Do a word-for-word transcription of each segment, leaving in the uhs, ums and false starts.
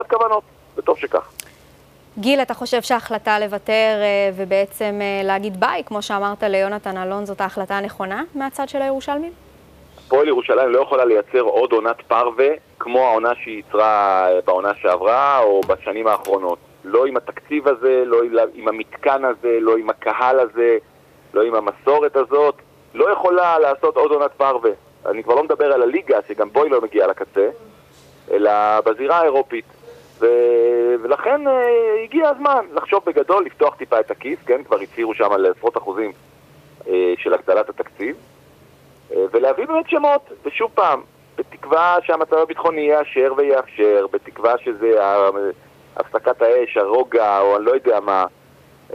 כוונות, וטוב שכך. גיל, אתה חושב שההחלטה לוותר ובעצם להגיד ביי, כמו שאמרת ליונתן אלון, זאת ההחלטה הנכונה מהצד של הירושלמים? הפועל ירושלים לא יכולה לייצר עוד עונת פרווה כמו העונה שהיא יצרה בעונה שעברה או בשנים האחרונות. לא עם התקציב הזה, לא עם המתקן הזה, לא עם הקהל הזה, לא עם המסורת הזאת. לא יכולה לעשות עוד עונת פרווה. אני כבר לא מדבר על הליגה, שגם פה היא לא מגיעה לקצה, אלא בזירה האירופית. ו... ולכן uh, הגיע הזמן לחשוב בגדול, לפתוח טיפה את הכיס, כן? כבר הצהירו שם על עשרות אחוזים uh, של הגדלת התקציב, uh, ולהביא באמת שמות, ושוב פעם, בתקווה שהמצב הביטחוני יאשר ויאפשר, בתקווה שזה הפסקת האש, הרוגע, או אני לא יודע מה, uh,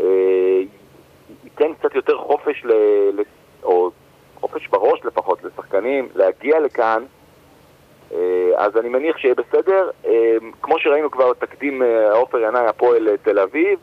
ייתן קצת יותר חופש, ל... ל... או חופש בראש לפחות, לשחקנים, להגיע לכאן, אז אני מניח שיהיה בסדר. כמו שראינו כבר תקדים עופר ינאי הפועל תל אביב,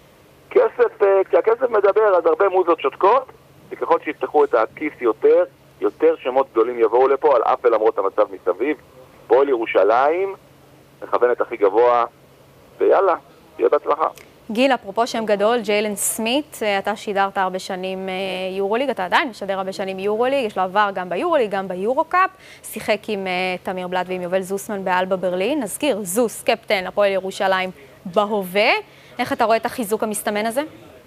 כסף, כשהכסף מדבר אז הרבה מוזות שותקות, וככל שיפתחו את הכיס יותר, יותר שמות גדולים יבואו לפה, על אף למרות המצב מסביב. הפועל ירושלים מכוונת הכי גבוה, ויאללה, תהיה בהצלחה. גיל, אפרופו שם גדול, ג'יילן סמית, אתה שידרת הרבה שנים יורוליג, אתה עדיין משדר הרבה שנים יורוליג, יש לו עבר גם ביורוליג, גם ביורוקאפ, שיחק עם תמיר בלאט ועם יובל זוסמן באלבה ברלין. נזכיר, זוס, קפטן, הפועל ירושלים בהווה. איך אתה רואה את החיזוק המסתמן הזה?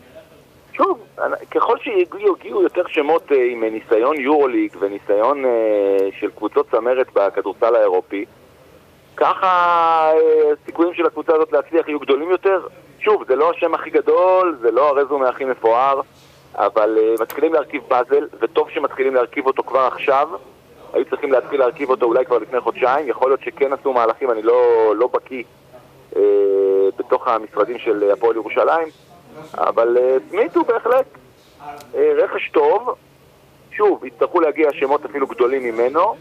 שוב, ככל שהגיעו יותר שמות עם ניסיון יורוליג וניסיון של קבוצות צמרת בכדורסל האירופי, ככה הסיכויים של הקבוצה הזאת להצליח יהיו גדולים יותר. שוב, זה לא השם הכי גדול, זה לא הרזומה הכי מפואר, אבל uh, מתחילים להרכיב פאזל, וטוב שמתחילים להרכיב אותו כבר עכשיו. היו צריכים להתחיל להרכיב אותו אולי כבר לפני חודשיים, יכול להיות שכן עשו מהלכים, אני לא, לא בקיא uh, בתוך המשרדים של הפועל ירושלים, אבל uh, סמית הוא בהחלט uh, רכש טוב. שוב, יצטרכו להגיע שמות אפילו גדולים ממנו,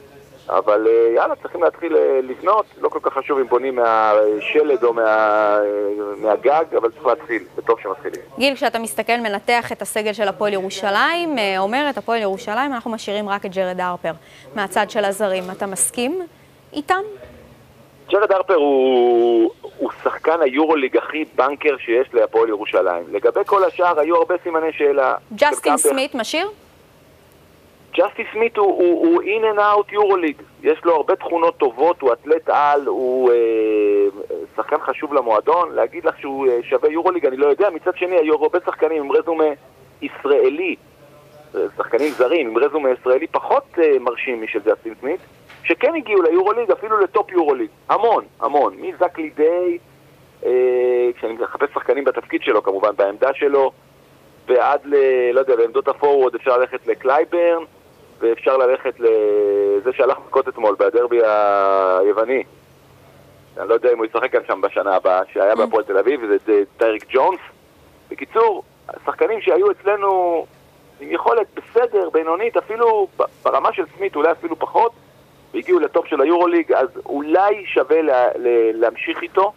אבל יאללה, צריכים להתחיל לבנות, לא כל כך חשוב אם בונים מהשלד או מה... מהגג, אבל צריך להתחיל, וטוב שמתחילים. גיל, כשאתה מסתכל, מנתח את הסגל של הפועל ירושלים, אומרת, הפועל ירושלים, אנחנו משאירים רק את ג'רד הרפר מהצד של הזרים. אתה מסכים איתם? ג'רד הרפר הוא, הוא שחקן היורוליג הכי בנקר שיש להפועל ירושלים. לגבי כל השאר, היו הרבה סימני שאלה. ג'סטין סמית משאיר? ג'סטי סמית הוא, הוא, הוא in and out יורוליג, יש לו הרבה תכונות טובות, הוא אתלט על, הוא אה, שחקן חשוב למועדון. להגיד לך שהוא אה, שווה יורוליג, אני לא יודע. מצד שני, היו הרבה שחקנים עם רזומה ישראלי, שחקנים זרים עם רזומה ישראלי פחות אה, מרשים משל ג'סטין סמית, שכן הגיעו ליורוליג, אפילו לטופ יורוליג, המון, המון, מזק לידי, אה, כשאני מחפש שחקנים בתפקיד שלו כמובן, בעמדה שלו, ועד ל... לא יודע, בעמדות הפורוורד אפשר ללכת לקלייברן, ואפשר ללכת לזה שהלך מכות אתמול, בדרבי היווני. אני לא יודע אם הוא ישחק כאן שם בשנה הבאה, שהיה בהפועל תל אביב, וזה טייריק ג'ונס. בקיצור, השחקנים שהיו אצלנו עם יכולת בסדר, בינונית, אפילו ברמה של סמית, אולי אפילו פחות, והגיעו לטופ של היורוליג, אז אולי שווה לה, להמשיך איתו.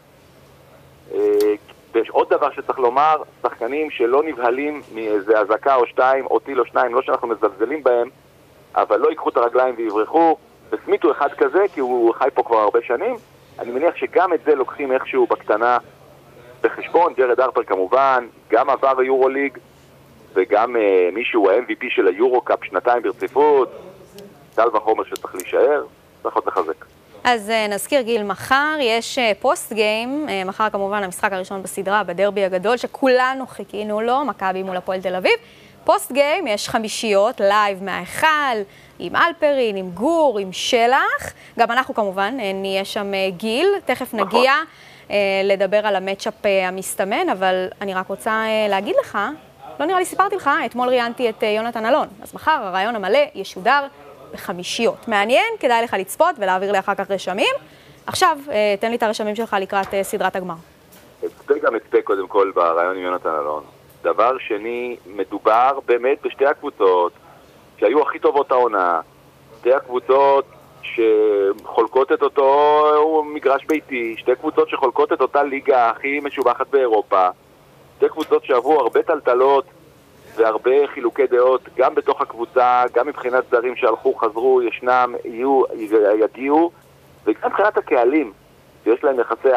ויש עוד דבר שצריך לומר, שחקנים שלא נבהלים מאיזה הזקה או שתיים, או טיל או שניים, לא שאנחנו מזלזלים בהם, אבל לא ייקחו את הרגליים ויברחו. וסמית הוא אחד כזה, כי הוא חי פה כבר הרבה שנים. אני מניח שגם את זה לוקחים איכשהו בקטנה בחשבון. ג'רד הרפר כמובן, גם עבר היורוליג, וגם uh, מישהו ה-אם וי פי של היורוקאפ שנתיים ברציפות. קל וחומר שצריך להישאר, צריך עוד לחזק. אז uh, נזכיר גיל, מחר יש uh, פוסט גיים, uh, מחר כמובן המשחק הראשון בסדרה, בדרבי הגדול, שכולנו חיכינו לו, מכבי מול הפועל תל אביב. פוסט גיים, יש חמישיות, לייב מההיכל, עם אלפרין, עם גור, עם שלח. גם אנחנו כמובן נהיה שם גיל, תכף נגיע לדבר על המאצ'אפ המסתמן, אבל אני רק רוצה להגיד לך, לא נראה לי סיפרתי לך, אתמול ראיינתי את יונתן אלון, אז מחר הרעיון המלא ישודר בחמישיות. מעניין, כדאי לך לצפות ולהעביר לי אחר כך רשמים. עכשיו, תן לי את הרשמים שלך לקראת סדרת הגמר. אצפה גם אצפה קודם כל ברעיון עם יונתן אלון. דבר שני, מדובר באמת בשתי הקבוצות שהיו הכי טובות העונה, שתי הקבוצות שחולקות את אותו מגרש ביתי, שתי קבוצות שחולקות את אותה ליגה הכי משובחת באירופה, שתי קבוצות שעברו הרבה טלטלות והרבה חילוקי דעות, גם בתוך הקבוצה, גם מבחינת זרים שהלכו, חזרו, ישנם, יהיו, יגיעו, וגם מבחינת הקהלים. שיש להם יחסי